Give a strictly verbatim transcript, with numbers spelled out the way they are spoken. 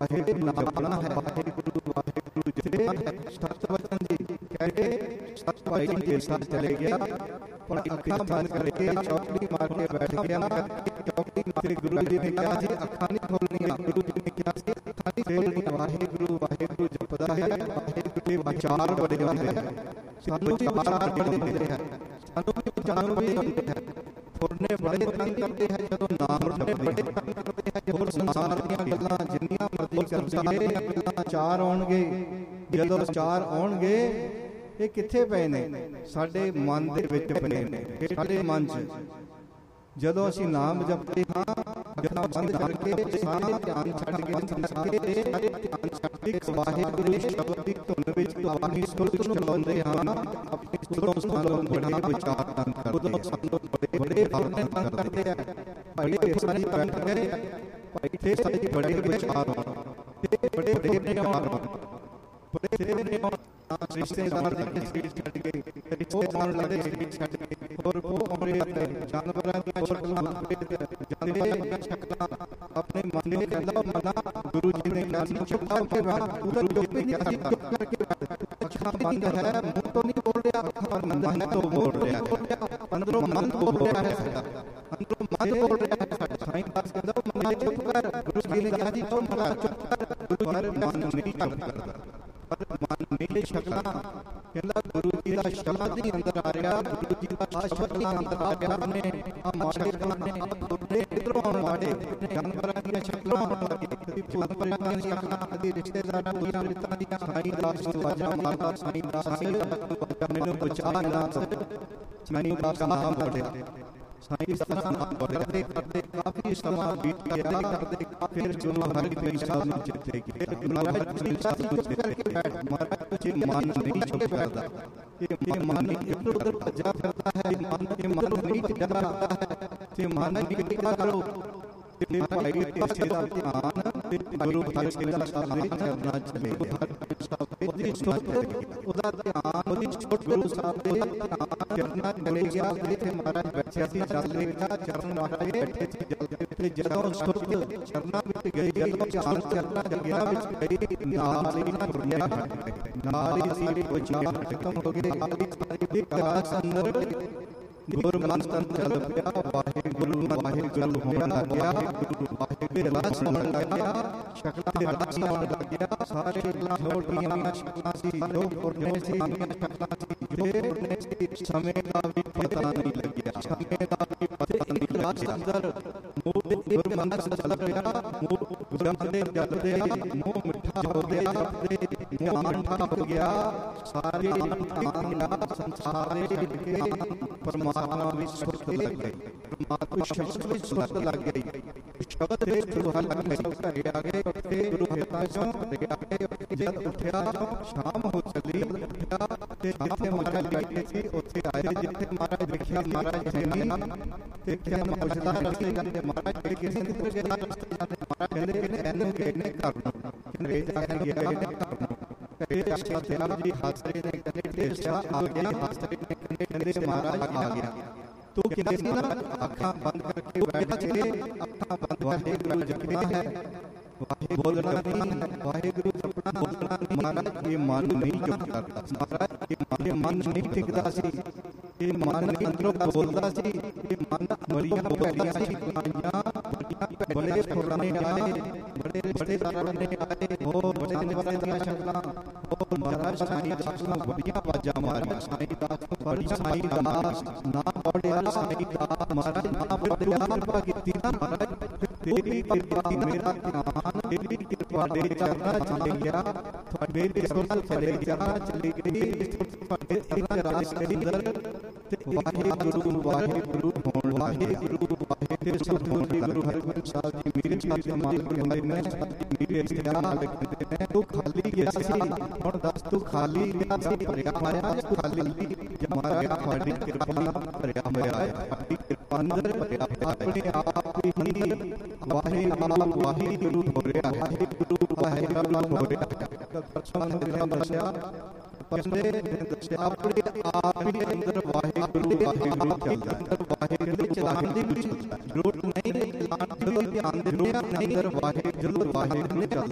वाहिगुरु नाम है, वाहिगुरु वाहिगुरु जिते सत वचन जी कह के सत भाई के साथ चले गया, पर अखा बंद करके चौकड़ी मार के बैठ गया। चौकड़ी मार के गुरु जी ने कहा जी अखा नहीं खोलनी, गुरु जी ने कहा जी अखा नहीं खोलनी, वाहिगुरु वाहिगुरु जपदा है, वाहिगुरु के विचार बड़े होंदे हैं, सानू भी विचार बड़े होंदे हैं, सानू भी विचार बड़े होंदे हैं। फुरने बड़े तंग करते हैं जदों नाम बड़े तंग करते हैं, होर संसार दीयां गल्लां जिन्नियां मर्जी करदे गल्लां चार आउणगे, जदों चार आउणगे ये कित्थे पए ने, साडे मन दे विच पए ने, साडे मन च जदों असीं नाम जपदे हां, जदों बंद करके सारा ध्यान छड्ड के संसार दे सारे ध्यान छड्ड के वाहिगुरू शब्द दी धुन विच अपनी सुरत नूं लाउंदे हां, अपनी सुरत सानूं बड़ा विचार तंग करदे, उदों सानूं बड़े बड़े भावना तंग करदे आ, बड़े सारी बैठ गए भाई थे सारे बड़े विचार होण, ते बड़े बड़े विचार होण, बड़े बड़े होण, रिश्तेदार दे सीट छड्ड के रिश्तेदार लड़े सीट छड्ड के और वो औरते जानवरां दी जानदे शक्लां अपने मन में कहंदा मना गुरु जी ने कहा चुप के बाद उधर चुप नहीं किया, चुप करके अच्छा बंद है, मुंह तो नहीं बोल रहा, अखर बंद है तो बोल रहा, अंदरों मन तो बोल रहा है, अंदरों मन बोल रहा है, साईं दास कहंदा मन चुप कर, गुरु जी ने कहा जी तुम मना चुप कर, गुरु पर मन नहीं चुप करता, पर मन नहीं शक्लां कहंदा गुरु जी दा शब्द ही अंदर आ रहा, गुरु जी दा शब्द ही अंदर आ रहा, ने आ मालिकां ने आ तुरने इधरों आउण वाले जानवरां दी शक्लां आउण वाली, कदी जानवरां दी शक्लां, कदी रिश्तेदारां दी रिश्तां दी, साईं दास नूं वाजा मारदा, साईं दास मैनूं बचा ना, साईं दास नाम पढ़िया, साईं दास नाम पढ़दे करदे काफी समां बीत गया, करदे फिर गुरु हरगोबिंद साहब नूं चिट्ठे की, गुरु हरगोबिंद साहब नूं चिट्ठे बैठ महाराज जी मन नहीं चुप करदा, ये मन इधर उधर भजा फिरदा है, मन ये मन नहीं भजा फिरदा है, ते मन नहीं क्या करो ते भाई इसे दा ध्यान ते गुरु हरगोबिंद साहब दे चरनां च ले गया, साहब ओदी सुरत ओदा ध्यान ओदी सुरत गुरु साहब दे ध्यान चरनां च ले गया, ते महाराज बैठे सी जल ले गया, चरण महाराज बैठे सी जल ते जदों सुरत चरनां विच गई, जदों ध्यान चरनां जगिया विच गई, नाल ही फुरनिया नाल ही सारी विचार खत्म हो गए, नाल ही सारी विकास अंदर गुरु मन चल पिया, वाहिगुरु वाहिगुरु होण लग गया, गुरु वाहिगुरु रस होण लग गया, शक्लां दे रस होण लग गया, सारे छोटियां शक्लां सी जो पुरने सी शक्लां सी जो पुरने सी, समय दा भी पता नहीं लग्या, समय दा भी पता नहीं लग्या, अंदर मूड गुरु मन चल पिया, गुरु दे जल दे मुंह मिठा हो गया, मुंह मिठा हो गया, सारे ध्यान संसारे के परमात्मा भी सुरत लग गई, परमात्मा शब्द भी सुरत लग गई, शब्द दे गुरु हर लग गई, घरे आ गए, उठे गुरु हिताचों घरे आ गए, जब उठया शाम हो चली, उठया ते जिथे महाराज बैठे सी उत्थे आए, जिथे महाराज देखिया महाराज है नहीं, देखिया पुछदा रस्ते जाते महाराज के किसी ने किधर गया रस्ते जाते, महाराज कहंदे कि एने कहने करना कहंदे जाके गया ने करना, कहे आशा तेरा जी हासरे ने कहने ढेर आ गया, हासरे ने कहने कहंदे महाराज आ गया, तू कहंदे सी ना अखां बंद करके बैठ के अखां बंद वाहिगुरु जपना है, वाहिगुरु बोलना नहीं, वाहिगुरु जपना बोलना नहीं, महाराज ये मन नहीं चुप करता, महाराज ये मन नहीं टिकदा सी, ये मन अंदरों बोलदा सी, ये मन मरियां भैड़ियां सी, बड़े पुराने आए, बड़े बड़े पुराने आए, हो बड़े बड़े दी शक्लां, हो महाराज साईं दास नूं बड़ियां आवाज़ां मारियां, साईं दास नूं बड़ी साईं दास ना पढ़िया, साईं दास महाराज ना पढ़िया, कृपा कीती ना महाराज, तेरी कृपा मेरा ध्यान, तेरी कृपा दे चरना चले गया, थोड़े सुरत चले गया, चली गई थोड़े चरना रास्ते अंदर, वाहिगुरु वाहिगुरु होण वाहिगुरु वाहिगुरु सतगुरु गुरु हरगोबिंद साहब जी मेरे साथ माल करवाए ने, मेरे इस्तेमाल करते हैं, तू खाली गया सी हुण दस, तू खाली गया सी भरिया होया, तू खाली हमारा थोड़ी कृपा भरिया होया है, थोड़ी कृपा अंदर भरिया अपने आप ही ही वाहिगुरु वाहिगुरु हो रहा है, वाहिगुरु वाहिगुरु हो रहा है, परसों ने दस्या परसों ने दस्या अपने आप ही अंदर वाहिगुरु वाहिगुरु चलदा, अंदर वाहिगुरु चलाने दी जरूरत नहीं, चलाने दी ध्यान देने नहीं, अंदर वाहिगुरु वाहिगुरु चलदा।